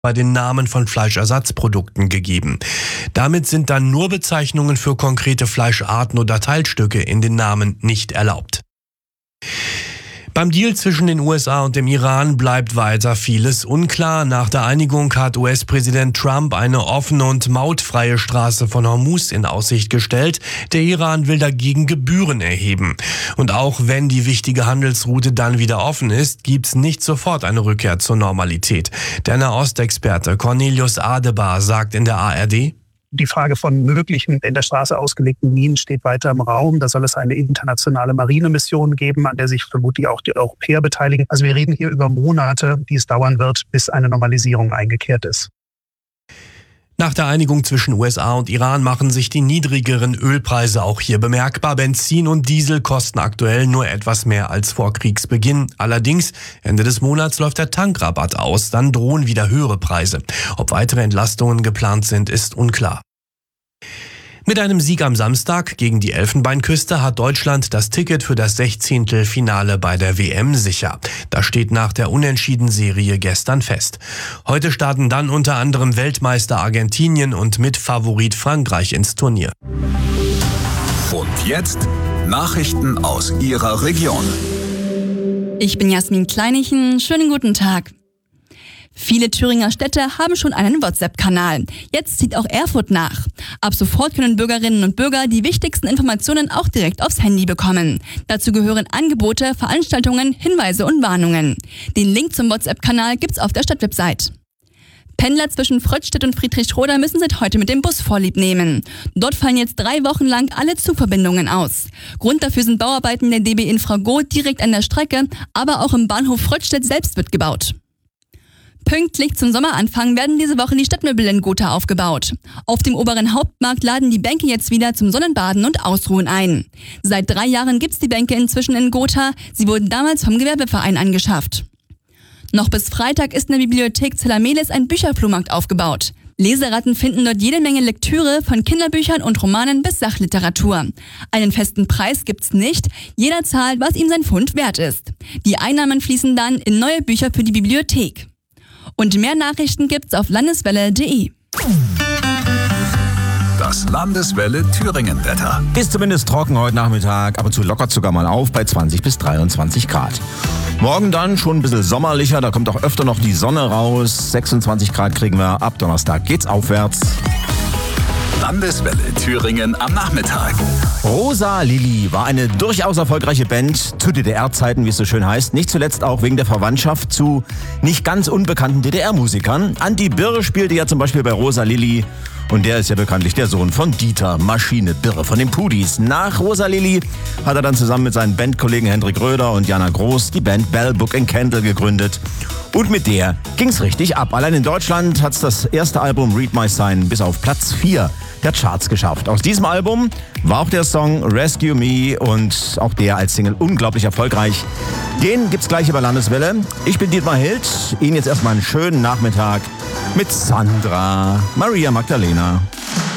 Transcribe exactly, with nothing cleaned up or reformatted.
bei den Namen von Fleischersatzprodukten gegeben. Damit sind dann nur Bezeichnungen für konkrete Fleischarten oder Teilstücke in den Namen nicht erlaubt. Beim Deal zwischen den U S A und dem Iran bleibt weiter vieles unklar. Nach der Einigung hat U S-Präsident Trump eine offene und mautfreie Straße von Hormuz in Aussicht gestellt. Der Iran will dagegen Gebühren erheben. Und auch wenn die wichtige Handelsroute dann wieder offen ist, gibt's nicht sofort eine Rückkehr zur Normalität. Der Nahostexperte Cornelius Adebar sagt in der A R D: Die Frage von möglichen in der Straße ausgelegten Minen steht weiter im Raum. Da soll es eine internationale Marinemission geben, an der sich vermutlich auch die Europäer beteiligen. Also wir reden hier über Monate, die es dauern wird, bis eine Normalisierung eingekehrt ist. Nach der Einigung zwischen U S A und Iran machen sich die niedrigeren Ölpreise auch hier bemerkbar. Benzin und Diesel kosten aktuell nur etwas mehr als vor Kriegsbeginn. Allerdings, Ende des Monats läuft der Tankrabatt aus, dann drohen wieder höhere Preise. Ob weitere Entlastungen geplant sind, ist unklar. Mit einem Sieg am Samstag gegen die Elfenbeinküste hat Deutschland das Ticket für das Sechzehntelfinale bei der W M sicher. Das steht nach der Unentschieden-Serie gestern fest. Heute starten dann unter anderem Weltmeister Argentinien und Mitfavorit Frankreich ins Turnier. Und jetzt Nachrichten aus Ihrer Region. Ich bin Jasmin Kleinichen. Schönen guten Tag. Viele Thüringer Städte haben schon einen WhatsApp-Kanal. Jetzt zieht auch Erfurt nach. Ab sofort können Bürgerinnen und Bürger die wichtigsten Informationen auch direkt aufs Handy bekommen. Dazu gehören Angebote, Veranstaltungen, Hinweise und Warnungen. Den Link zum WhatsApp-Kanal gibt's auf der Stadtwebsite. Pendler zwischen Fröttstedt und Friedrichsroda müssen seit heute mit dem Bus Vorlieb nehmen. Dort fallen jetzt drei Wochen lang alle Zugverbindungen aus. Grund dafür sind Bauarbeiten der D B Infrago direkt an der Strecke, aber auch im Bahnhof Fröttstedt selbst wird gebaut. Pünktlich zum Sommeranfang werden diese Woche die Stadtmöbel in Gotha aufgebaut. Auf dem oberen Hauptmarkt laden die Bänke jetzt wieder zum Sonnenbaden und Ausruhen ein. Seit drei Jahren gibt's die Bänke inzwischen in Gotha. Sie wurden damals vom Gewerbeverein angeschafft. Noch bis Freitag ist in der Bibliothek Zellamelis ein Bücherflohmarkt aufgebaut. Leseratten finden dort jede Menge Lektüre von Kinderbüchern und Romanen bis Sachliteratur. Einen festen Preis gibt's nicht. Jeder zahlt, was ihm sein Pfund wert ist. Die Einnahmen fließen dann in neue Bücher für die Bibliothek. Und mehr Nachrichten gibt's auf landeswelle punkt de. Das Landeswelle Thüringen-Wetter. Ist zumindest trocken heute Nachmittag, ab und zu lockert sogar mal auf bei zwanzig bis dreiundzwanzig Grad. Morgen dann schon ein bisschen sommerlicher, da kommt auch öfter noch die Sonne raus. sechsundzwanzig Grad kriegen wir, ab Donnerstag geht's aufwärts. Landeswelle Thüringen am Nachmittag. Rosa Lili war eine durchaus erfolgreiche Band zu D D R-Zeiten, wie es so schön heißt. Nicht zuletzt auch wegen der Verwandtschaft zu nicht ganz unbekannten D D R-Musikern. Andi Birre spielte ja zum Beispiel bei Rosa Lili. Und der ist ja bekanntlich der Sohn von Dieter Maschine Birre von den Pudis. Nach Rosa Lili hat er dann zusammen mit seinen Bandkollegen Hendrik Röder und Jana Groß die Band Bell, Book and Candle gegründet. Und mit der ging's richtig ab. Allein in Deutschland hat's das erste Album Read My Sign bis auf Platz vier der Charts geschafft. Aus diesem Album war auch der Song Rescue Me und auch der als Single unglaublich erfolgreich. Den gibt's gleich über Landeswelle. Ich bin Dietmar Hild. Ihnen jetzt erstmal einen schönen Nachmittag mit Sandra Maria Magdalena.